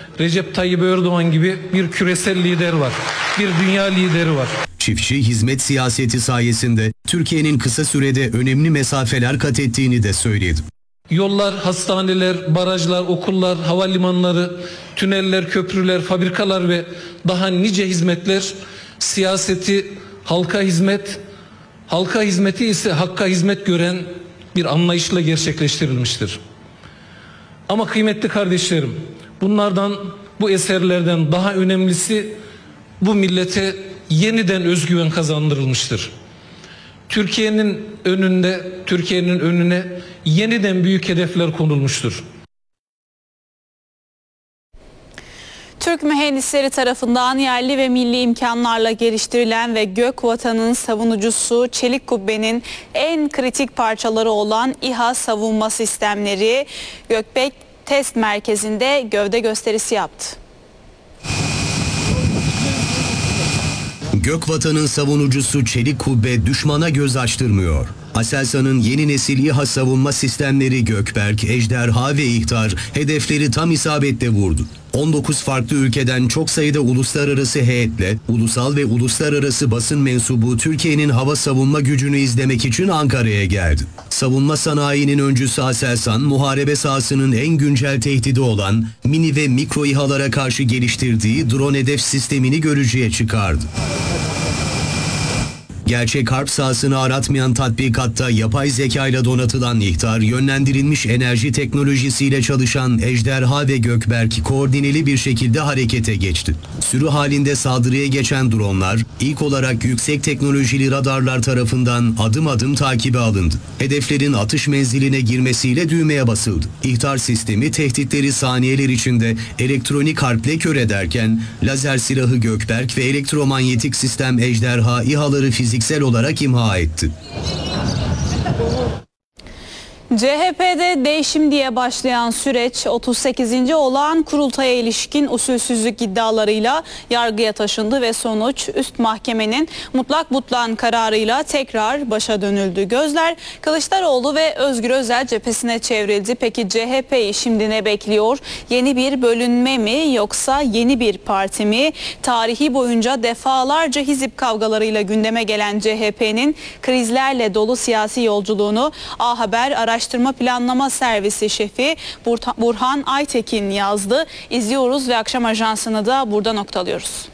Recep Tayyip Erdoğan gibi bir küresel lider var. Bir dünya lideri var. Çiftçi hizmet siyaseti sayesinde Türkiye'nin kısa sürede önemli mesafeler kat ettiğini de söyledi. Yollar, hastaneler, barajlar, okullar, havalimanları, tüneller, köprüler, fabrikalar ve daha nice hizmetler siyaseti halka hizmet, halka hizmeti ise hakka hizmet gören bir anlayışla gerçekleştirilmiştir. Ama kıymetli kardeşlerim, bunlardan, bu eserlerden daha önemlisi bu millete yeniden özgüven kazandırılmıştır. Türkiye'nin önüne yeniden büyük hedefler konulmuştur. Türk mühendisleri tarafından yerli ve milli imkanlarla geliştirilen ve Gökvatan'ın savunucusu Çelik Kubbe'nin en kritik parçaları olan İHA savunma sistemleri Gökbek Test Merkezi'nde gövde gösterisi yaptı. Gökvatan'ın savunucusu Çelik Kubbe düşmana göz açtırmıyor. Aselsan'ın yeni nesil İHA savunma sistemleri Gökberk, Ejderha ve İhtar hedefleri tam isabetle vurdu. 19 farklı ülkeden çok sayıda uluslararası heyetle ulusal ve uluslararası basın mensubu Türkiye'nin hava savunma gücünü izlemek için Ankara'ya geldi. Savunma sanayinin öncüsü Aselsan, muharebe sahasının en güncel tehdidi olan mini ve mikro İHA'lara karşı geliştirdiği drone hedef sistemini görücüye çıkardı. Gerçek harp sahasını aratmayan tatbikatta yapay zeka ile donatılan İhtar, yönlendirilmiş enerji teknolojisiyle çalışan Ejderha ve Gökberk koordineli bir şekilde harekete geçti. Sürü halinde saldırıya geçen dronlar ilk olarak yüksek teknolojili radarlar tarafından adım adım takibe alındı. Hedeflerin atış menziline girmesiyle düğmeye basıldı. İhtar sistemi tehditleri saniyeler içinde elektronik harple kör ederken lazer silahı Gökberk ve elektromanyetik sistem Ejderha İHA'ları fiziksel olarak imha etti. CHP'de değişim diye başlayan süreç 38. olağan kurultaya ilişkin usulsüzlük iddialarıyla yargıya taşındı ve sonuç üst mahkemenin mutlak butlan kararıyla tekrar başa dönüldü. Gözler Kılıçdaroğlu ve Özgür Özel cephesine çevrildi. Peki CHP'yi şimdi ne bekliyor? Yeni bir bölünme mi yoksa yeni bir parti mi? Tarihi boyunca defalarca hizip kavgalarıyla gündeme gelen CHP'nin krizlerle dolu siyasi yolculuğunu A Haber Araştırma Planlama Servisi şefi Burhan Aytekin yazdı. İzliyoruz ve akşam ajansını da burada noktalıyoruz.